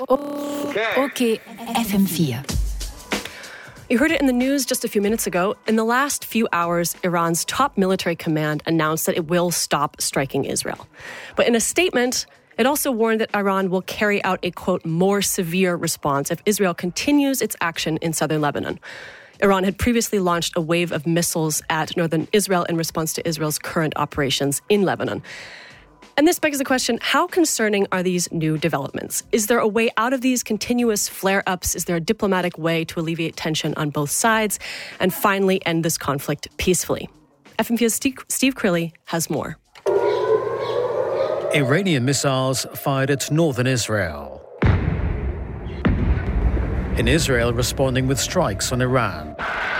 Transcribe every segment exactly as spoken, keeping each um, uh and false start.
Okay. Okay, F M four. You heard it in the news just a few minutes ago. In the last few hours, Iran's top military command announced that it will stop striking Israel. But in a statement, it also warned that Iran will carry out a, quote, more severe response if Israel continues its action in southern Lebanon. Iran had previously launched a wave of missiles at northern Israel in response to Israel's current operations in Lebanon. And this begs the question, how concerning are these new developments? Is there a way out of these continuous flare-ups? Is there a diplomatic way to alleviate tension on both sides and finally end this conflict peacefully? F M four's Steve, Steve Crilly has more. Iranian missiles fired at northern Israel. In Israel responding with strikes on Iran.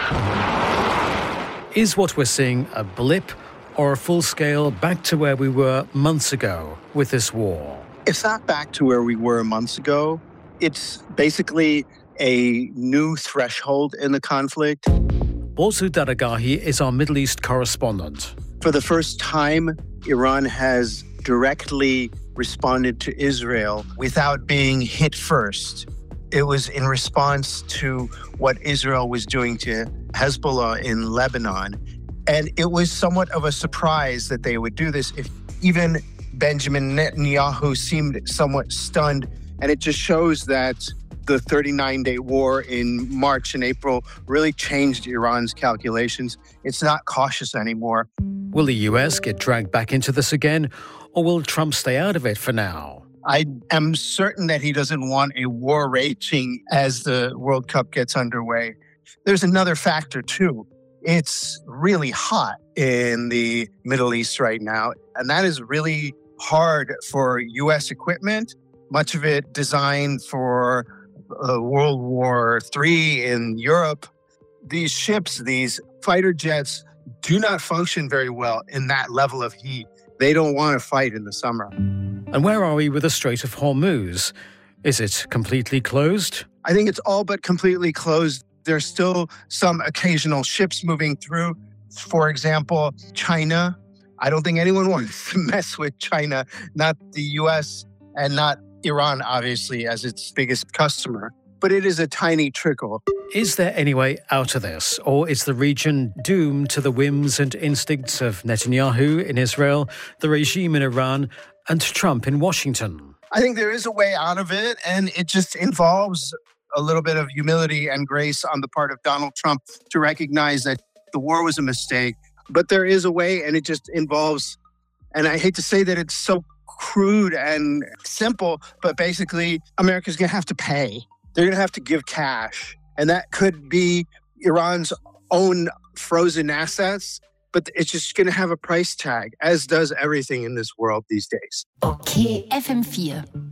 Is what we're seeing a blip or a full-scale back to where we were months ago with this war? It's not back to where we were months ago. It's basically a new threshold in the conflict. Bozu Daragahi is our Middle East correspondent. For the first time, Iran has directly responded to Israel without being hit first. It was in response to what Israel was doing to Hezbollah in Lebanon. And it was somewhat of a surprise that they would do this. If even Benjamin Netanyahu seemed somewhat stunned. And it just shows that the thirty-nine day war in March and April really changed Iran's calculations. It's not cautious anymore. Will the U S get dragged back into this again, or will Trump stay out of it for now? I am certain that he doesn't want a war raging as the World Cup gets underway. There's another factor, too. It's really hot in the Middle East right now, and that is really hard for U S equipment, much of it designed for uh, World War Three in Europe. These ships, these fighter jets, do not function very well in that level of heat. They don't want to fight in the summer. And where are we with the Strait of Hormuz? Is it completely closed? I think it's all but completely closed. There's still some occasional ships moving through. For example, China. I don't think anyone wants to mess with China, not the U S and not Iran, obviously, as its biggest customer. But it is a tiny trickle. Is there any way out of this, or is the region doomed to the whims and instincts of Netanyahu in Israel, the regime in Iran, and Trump in Washington? I think there is a way out of it, and it just involves a little bit of humility and grace on the part of Donald Trump to recognize that the war was a mistake. But there is a way, and it just involves, and I hate to say that it's so crude and simple, but basically America's going to have to pay. They're going to have to give cash. And that could be Iran's own frozen assets, but it's just going to have a price tag, as does everything in this world these days. Okay, F M four.